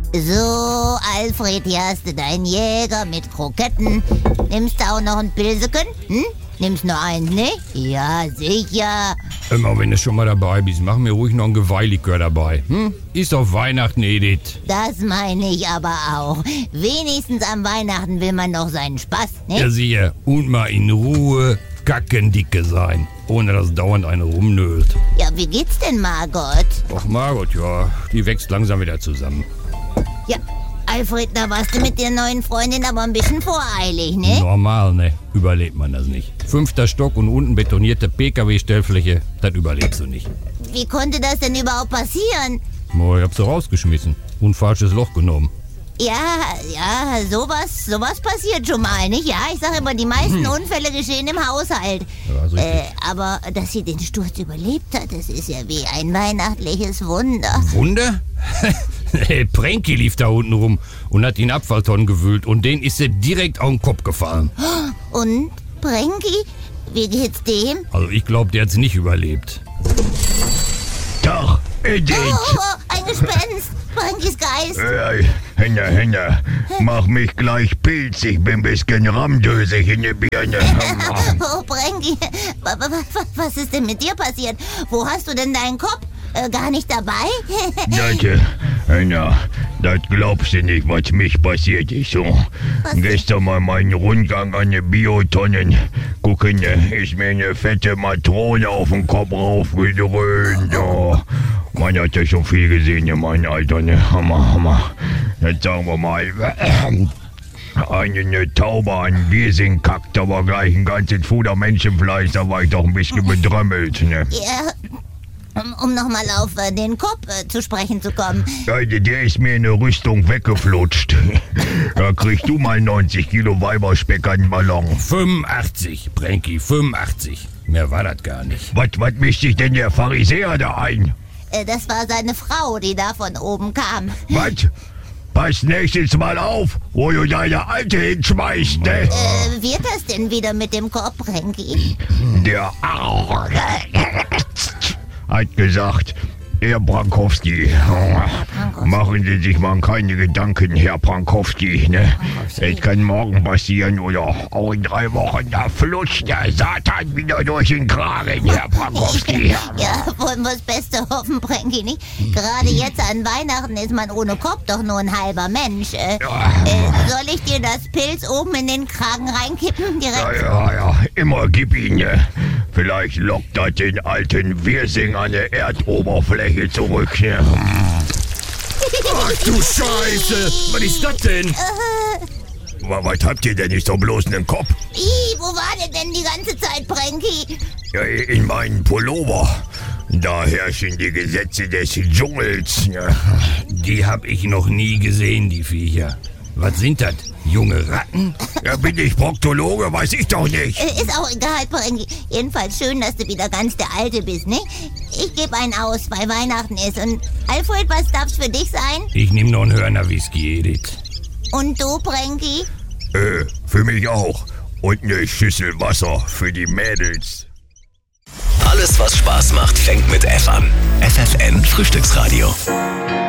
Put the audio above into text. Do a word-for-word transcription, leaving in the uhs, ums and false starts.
So, Alfred, hier hast du deinen Jäger mit Kroketten. Nimmst du auch noch ein Pilseken? Hm? Nimmst nur eins, ne? Ja, sicher. Immer wenn du schon mal dabei bist, mach mir ruhig noch ein Geweihlikör dabei. Hm? Ist auf Weihnachten, Edith. Das meine ich aber auch. Wenigstens am Weihnachten will man doch seinen Spaß, ne? Ja, sicher. Und mal in Ruhe kackendicke sein, ohne dass dauernd eine rumnölt. Ja, wie geht's denn, Margot? Ach, Margot, ja, die wächst langsam wieder zusammen. Ja, Alfred, da warst du mit der neuen Freundin aber ein bisschen voreilig, ne? Normal, ne? Überlebt man das nicht. Fünfter Stock und unten betonierte P K W-Stellfläche, das überlebst du nicht. Wie konnte das denn überhaupt passieren? Oh, ich hab sie rausgeschmissen und falsches Loch genommen. Ja, ja, sowas, sowas passiert schon mal, nicht? Ja, ich sage immer, die meisten hm. Unfälle geschehen im Haushalt. Ja, äh, aber dass sie den Sturz überlebt hat, das ist ja wie ein weihnachtliches Wunder. Wunder? Pranky lief da unten rum und hat in Abfalltonnen gewühlt und den ist sie direkt auf den Kopf gefallen. Und, Pranky, wie geht's dem? Also ich glaube, der hat's nicht überlebt. Doch, Edith! Oh, oh, ein Gespenst! Prankys Geist! Äh, Henne, Henne, mach mich gleich pilzig, bin bisschen ramdösig in der Birne. Oh, Pranky, was ist denn mit dir passiert? Wo hast du denn deinen Kopf? Äh, gar nicht dabei? Das, Henne, das glaubst du nicht, was mich passiert ist. So. Gestern mal meinen Rundgang an den Biotonnen. Gucken, ist mir eine fette Matrone auf den Kopf raufgedröhnt. Oh. Man hat ja schon viel gesehen in meinem Alter, ne? Hammer, Hammer. Jetzt sagen wir mal, eine Taube an Wirsing kackt, aber gleich ein ganzes Fuder Menschenfleisch, da war ich doch ein bisschen bedrömmelt, ne? Ja, um, um nochmal auf äh, den Kopf äh, zu sprechen zu kommen. Ja, der ist mir in der Rüstung weggeflutscht. Da kriegst du mal neunzig Kilo Weiberspeck an den Ballon. fünfundachtzig, Pranky, fünfundachtzig. Mehr war das gar nicht. Was, was mischt sich denn der Pharisäer da ein? Das war seine Frau, die da von oben kam. Was? Pass nächstes Mal auf, wo du deine Alte hinschmeißt, ne? Äh, wird das denn wieder mit dem Kopf, Pranky? Der hat gesagt, Herr Brankowski, machen Sie sich mal keine Gedanken, Herr Brankowski, ne? Es kann morgen passieren oder auch in drei Wochen, da flutscht der Satan wieder durch den Kragen, Herr Brankowski. Ja, wollen wir das Beste hoffen, Pranky, nicht? Gerade jetzt an Weihnachten ist man ohne Kopf doch nur ein halber Mensch. Äh, äh, soll ich dir das Pilz oben in den Kragen reinkippen direkt? Ja, ja, ja, immer gib ihn, ne? Vielleicht lockt das den alten Wirsing an der Erdoberfläche zurück, ne? Ach du Scheiße! Was ist das denn? Äh, Was habt ihr denn? Ist doch bloß einen Kopf. Ih, wo war der denn die ganze Zeit, Pranky? Ja, in meinem Pullover. Da herrschen die Gesetze des Dschungels. Ja. Die hab ich noch nie gesehen, die Viecher. Was sind das? Junge Ratten? Ja, bin ich Proktologe? Weiß ich doch nicht. Äh, ist auch egal, Pranky. Jedenfalls schön, dass du wieder ganz der Alte bist, ne? Ich gebe einen aus, weil Weihnachten ist. Und Alfred, was darf's für dich sein? Ich nehme noch einen Hörner Whisky, Edith. Und du, Pranky? Äh, für mich auch. Und eine Schüssel Wasser für die Mädels. Alles, was Spaß macht, fängt mit F an. F F N Frühstücksradio.